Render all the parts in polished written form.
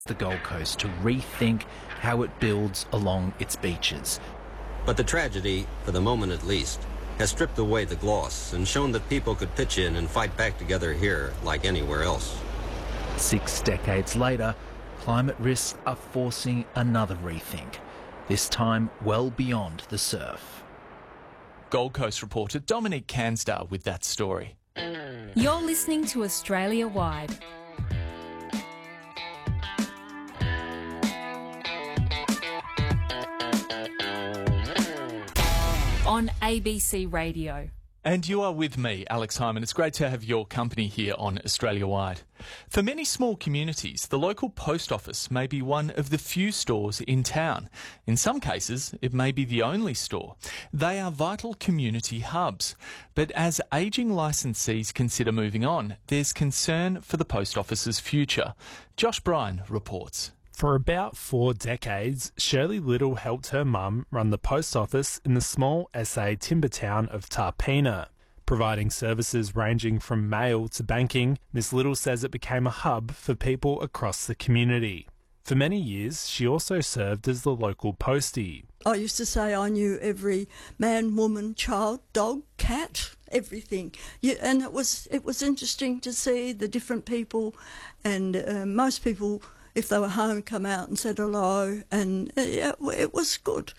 the Gold Coast to rethink how it builds along its beaches. But the tragedy, for the moment at least, has stripped away the gloss and shown that people could pitch in and fight back together here like anywhere else. 6 decades later, climate risks are forcing another rethink, this time well beyond the surf. Gold Coast reporter Dominic Canstar with that story. You're listening to Australia Wide. On ABC Radio. And you are with me, Alex Hyman. It's great to have your company here on Australia Wide. For many small communities, the local post office may be one of the few stores in town. In some cases, it may be the only store. They are vital community hubs. But as ageing licensees consider moving on, there's concern for the post office's future. Josh Bryan reports. For about 4 decades, Shirley Little helped her mum run the post office in the small SA timber town of Tarpeena. Providing services ranging from mail to banking, Ms Little says it became a hub for people across the community. For many years, she also served as the local postie. I used to say I knew every man, woman, child, dog, cat, everything. And it was interesting to see the different people, and most people, if they were home, come out and said hello, and it was good.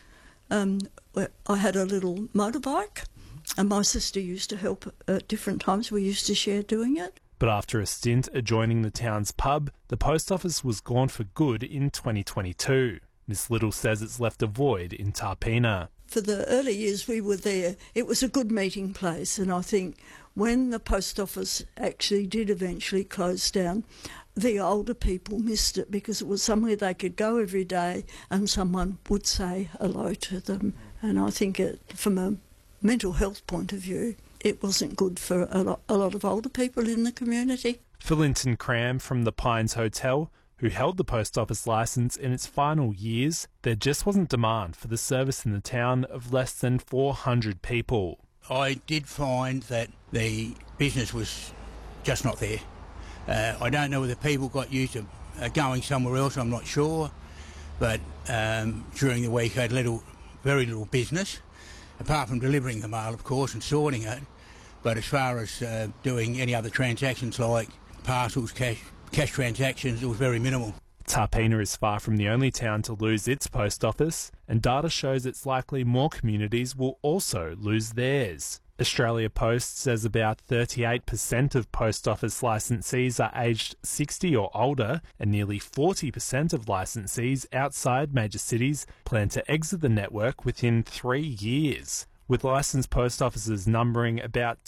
I had a little motorbike, and my sister used to help at different times. We used to share doing it. But after a stint adjoining the town's pub, the post office was gone for good in 2022. Miss Little says it's left a void in Tarpeena. For the early years we were there, it was a good meeting place, and I think when the post office actually did eventually close down, the older people missed it because it was somewhere they could go every day and someone would say hello to them. And I think from a mental health point of view, it wasn't good for a lot of older people in the community. For Linton Cram from the Pines Hotel, who held the post office licence in its final years, there just wasn't demand for the service in the town of less than 400 people. I did find that the business was just not there. I don't know whether people got used to going somewhere else, I'm not sure, but during the week I had very little business, apart from delivering the mail, of course, and sorting it. But as far as doing any other transactions like parcels, cash transactions, it was very minimal. Tarpeena is far from the only town to lose its post office, and data shows it's likely more communities will also lose theirs. Australia Post says about 38% of post office licensees are aged 60 or older, and nearly 40% of licensees outside major cities plan to exit the network within 3 years. With licensed post offices numbering about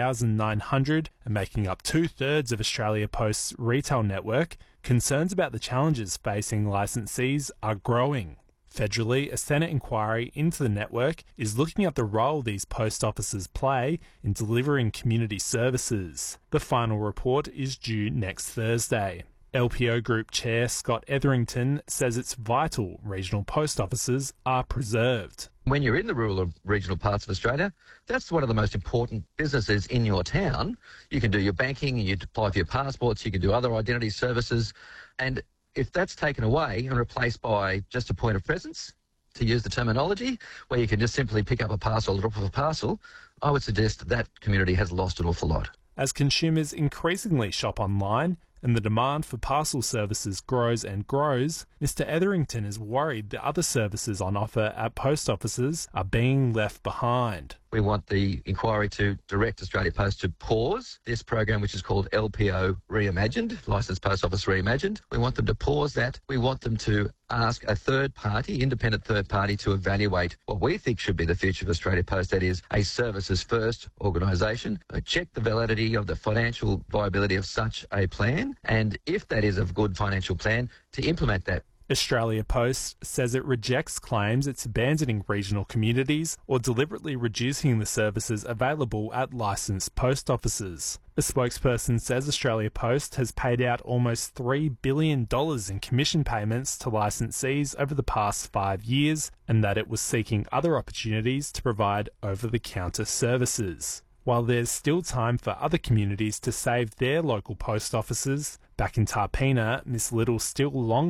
2,900 and making up 2/3 of Australia Post's retail network, concerns about the challenges facing licensees are growing. Federally, a Senate inquiry into the network is looking at the role these post offices play in delivering community services. The final report is due next Thursday. LPO Group Chair Scott Etherington says it's vital regional post offices are preserved. When you're in the rural or regional parts of Australia, that's one of the most important businesses in your town. You can do your banking, you apply for your passports, you can do other identity services, and if that's taken away and replaced by just a point of presence, to use the terminology, where you can just simply pick up a parcel or drop off a parcel, I would suggest that community has lost an awful lot. As consumers increasingly shop online and the demand for parcel services grows and grows, Mr. Etherington is worried that other services on offer at post offices are being left behind. We want the inquiry to direct Australia Post to pause this program, which is called LPO Reimagined, Licensed Post Office Reimagined. We want them to pause that. We want them to ask a third party, independent third party, to evaluate what we think should be the future of Australia Post, that is a services first organisation. Check the validity of the financial viability of such a plan, and if that is a good financial plan, to implement that. Australia Post says it rejects claims it's abandoning regional communities or deliberately reducing the services available at licensed post offices. A spokesperson says Australia Post has paid out almost $3 billion in commission payments to licensees over the past 5 years, and that it was seeking other opportunities to provide over-the-counter services. While there's still time for other communities to save their local post offices, back in Tarpeena, Miss Little still longs